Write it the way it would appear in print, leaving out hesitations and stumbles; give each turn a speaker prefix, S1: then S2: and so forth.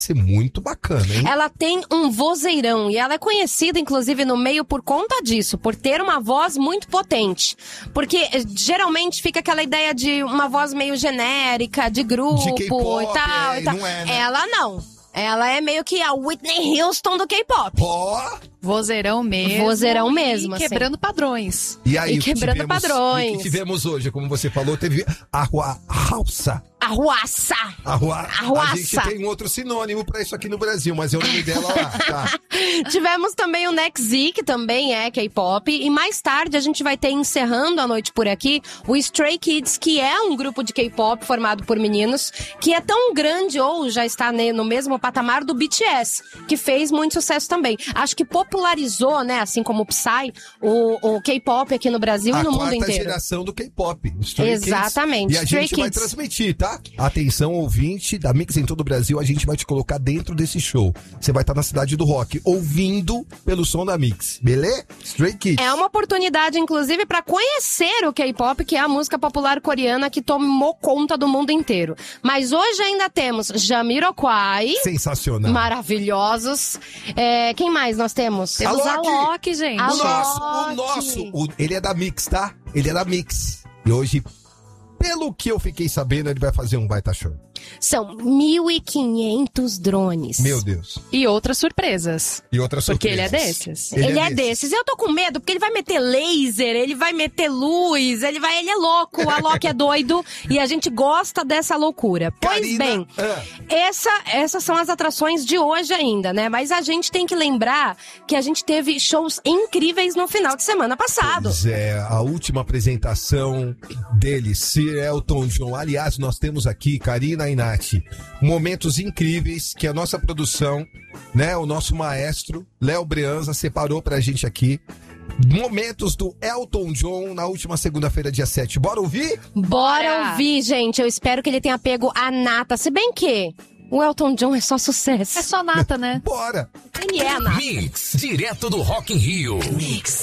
S1: Ser muito bacana, hein?
S2: Ela tem um vozeirão e ela é conhecida, inclusive, no meio por conta disso, por ter uma voz muito potente. Porque geralmente fica aquela ideia de uma voz meio genérica, de grupo
S1: de K-pop,
S2: e tal. E tal.
S1: Não é, né?
S2: Ela não. Ela é meio que a Whitney Houston do K-pop.
S3: Vozeirão mesmo.
S2: Vozeirão mesmo,
S3: e quebrando padrões.
S1: E aí,
S2: quebrando padrões.
S1: O que tivemos hoje, como você falou, teve a Arruaça.
S2: Arruaça.
S1: A gente tem um outro sinônimo pra isso aqui no Brasil, mas é o nome dela lá, tá?
S2: Tivemos também o Nexi, que também é K-pop. E mais tarde a gente vai ter, encerrando a noite por aqui, o Stray Kids, que é um grupo de K-pop formado por meninos, que é tão grande ou já está no mesmo patamar do BTS, que fez muito sucesso também. Acho que popularizou, né, assim como o Psy, o K-pop aqui no Brasil e no mundo inteiro.
S1: A quarta geração do K-pop.
S2: Exatamente.
S1: E a gente vai transmitir, tá? Atenção, ouvinte da Mix em todo o Brasil, a gente vai te colocar dentro desse show. Você vai estar na Cidade do Rock, ouvindo pelo som da Mix, beleza? Stray Kids.
S2: É uma oportunidade, inclusive, para conhecer o K-pop, que é a música popular coreana que tomou conta do mundo inteiro. Mas hoje ainda temos Jamiroquai.
S1: Sensacional.
S2: Maravilhosos. Quem mais nós temos?
S3: Temos a Loki, gente.
S1: O nosso. Ele é da Mix, tá? Ele é da Mix. E hoje, pelo que eu fiquei sabendo, ele vai fazer um baita show.
S2: São 1.500 drones.
S1: Meu Deus.
S3: E outras surpresas.
S1: Porque
S3: ele é desses.
S2: Ele é desses. Eu tô com medo, porque ele vai meter laser, ele vai meter luz, ele é louco, a Loki é doido, e a gente gosta dessa loucura. Pois bem, essas são as atrações de hoje ainda, né? Mas a gente tem que lembrar que a gente teve shows incríveis no final de semana passado.
S1: Pois é, a última apresentação dele, Sir Elton John. Aliás, nós temos aqui, Karina e Nath, momentos incríveis que a nossa produção, né, o nosso maestro, Léo Breanza, separou pra gente aqui. Momentos do Elton John na última segunda-feira, dia 7. Bora ouvir?
S2: Bora ouvir, gente. Eu espero que ele tenha pego a nata. Se bem que o Elton John é só sucesso.
S3: É só nata, né?
S1: Bora!
S2: Ele é a nata.
S4: Mix, direto do Rock in Rio. Mix.